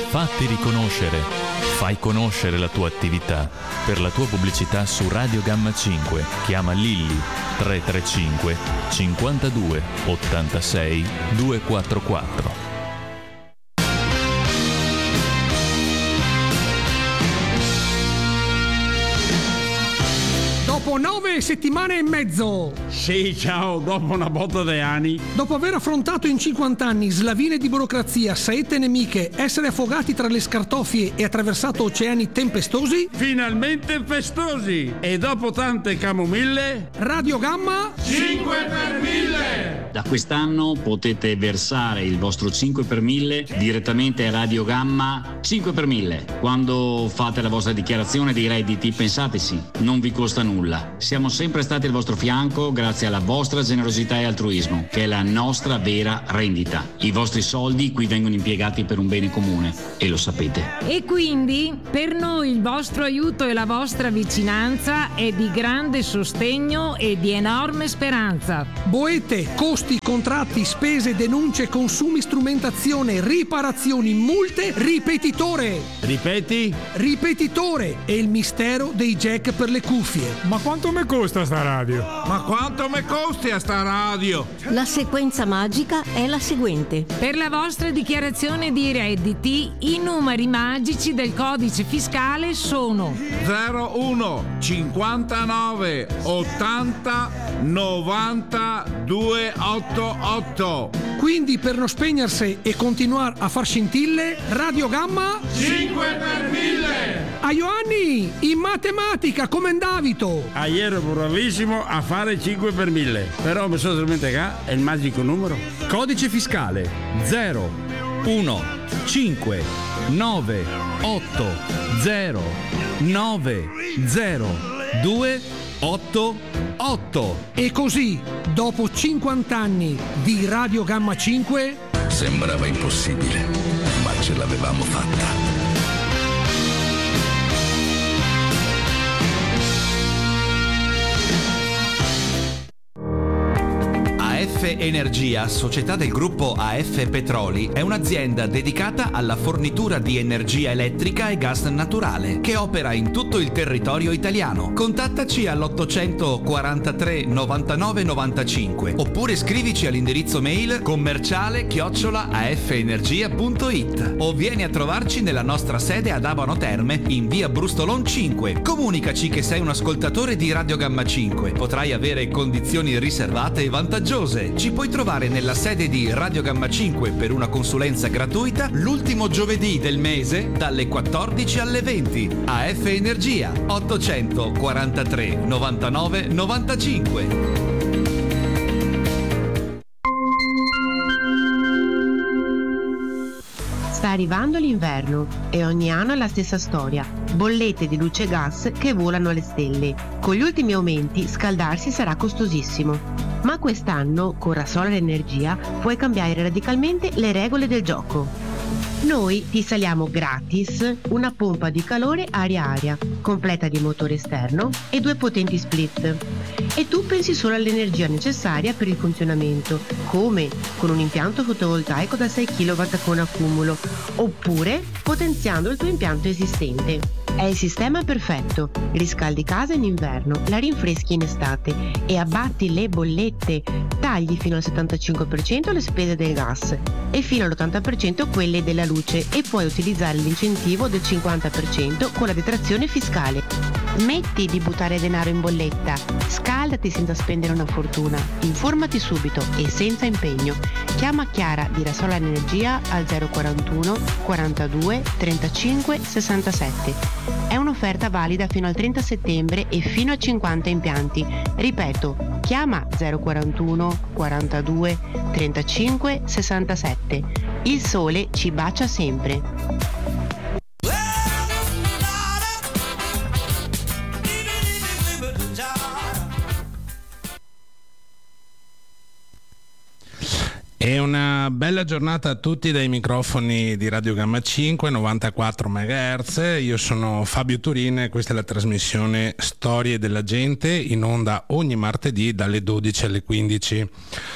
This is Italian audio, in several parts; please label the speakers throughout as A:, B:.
A: Fatti riconoscere. Fai conoscere la tua attività. Per la tua pubblicità su Radio Gamma 5 chiama Lilli 335 52 86 244.
B: Dopo 9 settimane e mezzo.
C: Sì, ciao, dopo una botta di anni.
B: Dopo aver affrontato in 50 anni slavine di burocrazia, saette nemiche, essere affogati tra le scartoffie e attraversato oceani tempestosi,
C: Finalmente festosi. E dopo tante camomille,
B: Radio Gamma
C: 5 per 1000.
D: Da quest'anno potete versare il vostro 5 per 1000 direttamente a Radio Gamma 5 per 1000. Quando fate la vostra dichiarazione dei redditi, pensateci, non vi costa nulla. Siamo sempre stati al vostro fianco grazie alla vostra generosità e altruismo, che è la nostra vera rendita. I vostri soldi qui vengono impiegati per un bene comune e lo sapete.
E: E quindi per noi il vostro aiuto e la vostra vicinanza è di grande sostegno e di enorme speranza.
B: boete, costi, contratti, spese, denunce, consumi, strumentazione, riparazioni, multe, ripetitore.
C: Ripeti?
B: Ripetitore è il mistero dei jack per le cuffie.
F: Ma quanto mi costa sta radio?
C: Ma quanto mi costi a sta radio?
G: La sequenza magica è la seguente.
E: Per la vostra dichiarazione di redditi, i numeri magici del codice fiscale sono
C: 01 59 80 90 288.
B: Quindi per non spegnersi e continuare a far scintille, Radio Gamma
C: 5 per 1000.
B: a Ioanni in matematica come Davito.
C: Ieri ero bravissimo a fare 5 per 1000. Però mi sono dimenticato, è il magico numero.
H: Codice fiscale 0 1 5 9 8 0 9 0 2 8 8.
B: E così, dopo 50 anni di Radio Gamma 5,
I: sembrava impossibile, ma ce l'avevamo fatta.
J: AF Energia, società del gruppo AF Petroli, è un'azienda dedicata alla fornitura di energia elettrica e gas naturale, che opera in tutto il territorio italiano. Contattaci all'800 43 99 95 oppure scrivici all'indirizzo mail commerciale@afenergia.it o vieni a trovarci nella nostra sede ad Abano Terme in via Brustolon 5. Comunicaci che sei un ascoltatore di Radio Gamma 5. Potrai avere condizioni riservate e vantaggiose. Ci puoi trovare nella sede di Radio Gamma 5 per una consulenza gratuita l'ultimo giovedì del mese dalle 14 alle 20. AF Energia 800 43 99 95.
K: Sta arrivando l'inverno e ogni anno è la stessa storia. Bollette di luce e gas che volano alle stelle. Con gli ultimi aumenti scaldarsi sarà costosissimo. Ma quest'anno, con Rasolar Energia, puoi cambiare radicalmente le regole del gioco. Noi ti saliamo gratis una pompa di calore aria-aria, completa di motore esterno e 2 potenti split. E tu pensi solo all'energia necessaria per il funzionamento, come con un impianto fotovoltaico da 6 kW con accumulo, oppure potenziando il tuo impianto esistente. È il sistema perfetto, riscaldi casa in inverno, la rinfreschi in estate e abbatti le bollette, tagli fino al 75% le spese del gas e fino all'80% quelle della luce e puoi utilizzare l'incentivo del 50% con la detrazione fiscale. Smetti di buttare denaro in bolletta, scaldati senza spendere una fortuna, informati subito e senza impegno. Chiama Chiara di Rasolar Energia al 041 42 35 67. È un'offerta valida fino al 30 settembre e fino a 50 impianti. Ripeto, chiama 041 42 35 67. Il sole ci bacia sempre.
F: E una bella giornata a tutti dai microfoni di Radio Gamma 5, 94 MHz. Io sono Fabio Turin e questa è la trasmissione Storie della Gente, in onda ogni martedì dalle 12 alle 15.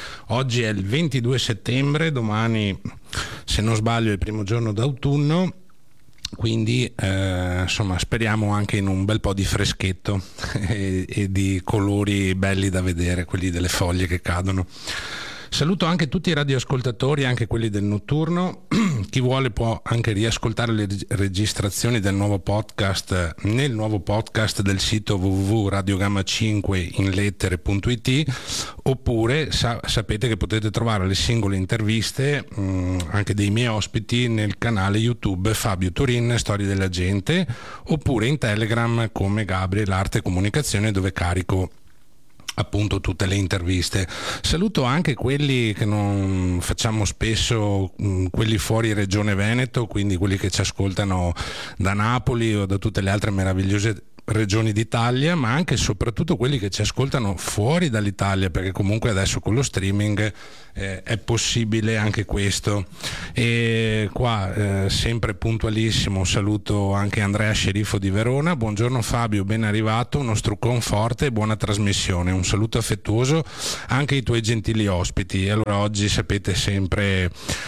F: Oggi è il 22 settembre, domani, se non sbaglio, è il primo giorno d'autunno quindi insomma speriamo anche in un bel po' di freschetto e di colori belli da vedere, quelli delle foglie che cadono. Saluto anche tutti i radioascoltatori, anche quelli del notturno. Chi vuole può anche riascoltare le registrazioni del nuovo podcast nel nuovo podcast del sito www.radiogamma5inlettere.it, oppure sapete che potete trovare le singole interviste anche dei miei ospiti nel canale YouTube Fabio Turin Storie della Gente, oppure in Telegram come Gabriel Arte e Comunicazione, dove carico appunto tutte le interviste. Saluto anche quelli che non facciamo spesso, quelli fuori Regione Veneto, quindi quelli che ci ascoltano da Napoli o da tutte le altre meravigliose regioni d'Italia, ma anche e soprattutto quelli che ci ascoltano fuori dall'Italia, perché comunque adesso con lo streaming è possibile anche questo. E qua sempre puntualissimo saluto anche Andrea Sceriffo di Verona. Buongiorno Fabio, ben arrivato, uno struccon forte e buona trasmissione, un saluto affettuoso anche ai tuoi gentili ospiti. Allora oggi sapete sempre,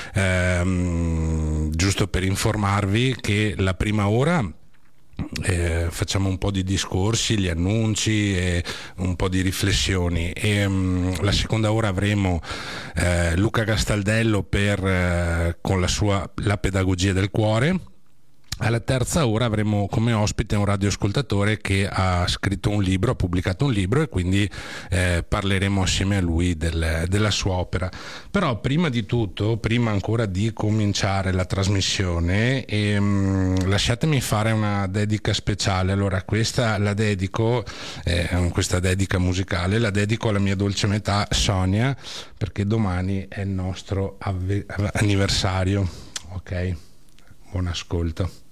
F: giusto per informarvi, che la prima ora facciamo un po' di discorsi, gli annunci e un po' di riflessioni, e la seconda ora avremo Luca Castaldello con la pedagogia del cuore. Alla terza ora avremo come ospite un radioascoltatore che ha scritto un libro, ha pubblicato un libro, e quindi parleremo assieme a lui della sua opera. Però prima di tutto, prima ancora di cominciare la trasmissione, lasciatemi fare una dedica speciale. Allora questa la dedico, questa dedica musicale la dedico alla mia dolce metà Sonia, perché domani è il nostro anniversario. Ok, buon ascolto.